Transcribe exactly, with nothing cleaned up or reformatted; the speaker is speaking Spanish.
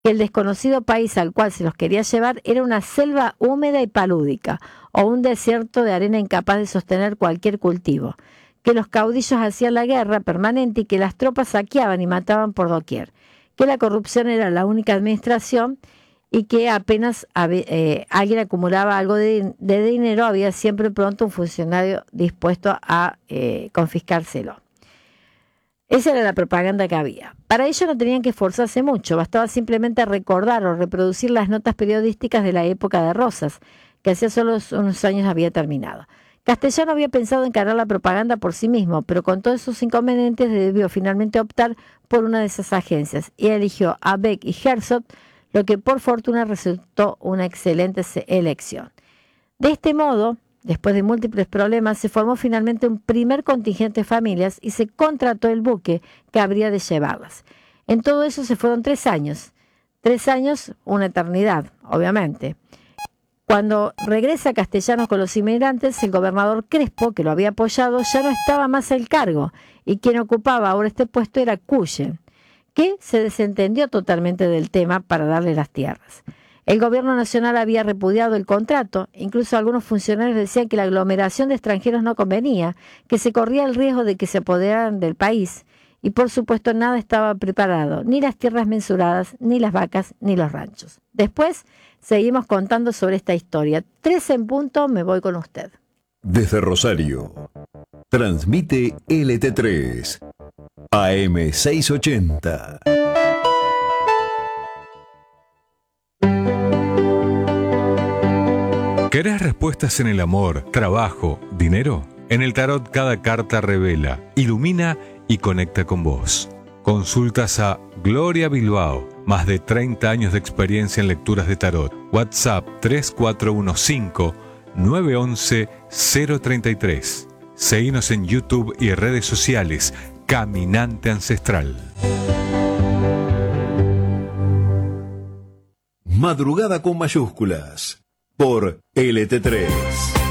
que el desconocido país al cual se los quería llevar era una selva húmeda y palúdica, o un desierto de arena incapaz de sostener cualquier cultivo, que los caudillos hacían la guerra permanente y que las tropas saqueaban y mataban por doquier, que la corrupción era la única administración y que apenas eh, alguien acumulaba algo de, de dinero, había siempre pronto un funcionario dispuesto a eh, confiscárselo. Esa era la propaganda que había. Para ello no tenían que esforzarse mucho, bastaba simplemente recordar o reproducir las notas periodísticas de la época de Rosas, que hacía solo unos años había terminado. Castellano había pensado encarar la propaganda por sí mismo, pero con todos esos inconvenientes debió finalmente optar por una de esas agencias y eligió a Beck y Herzog, lo que por fortuna resultó una excelente elección. De este modo, después de múltiples problemas, se formó finalmente un primer contingente de familias y se contrató el buque que habría de llevarlas. En todo eso se fueron tres años. Tres años, una eternidad, obviamente. Cuando regresa Castellanos con los inmigrantes, el gobernador Crespo, que lo había apoyado, ya no estaba más al cargo, y quien ocupaba ahora este puesto era Cuyen, que se desentendió totalmente del tema para darle las tierras. El gobierno nacional había repudiado el contrato, incluso algunos funcionarios decían que la aglomeración de extranjeros no convenía, que se corría el riesgo de que se apoderaran del país, y por supuesto nada estaba preparado, ni las tierras mensuradas, ni las vacas, ni los ranchos. Después seguimos contando sobre esta historia. Tres en punto, me voy con usted. Desde Rosario, transmite L T tres, A M seiscientos ochenta. ¿Querés respuestas en el amor, trabajo, dinero? En el tarot cada carta revela, ilumina y conecta con vos. Consultas a Gloria Bilbao, más de treinta años de experiencia en lecturas de tarot. WhatsApp tres cuatro uno cinco, nueve uno uno, cero tres tres. Seguinos en YouTube y redes sociales. Caminante Ancestral. Madrugada con mayúsculas por L T tres.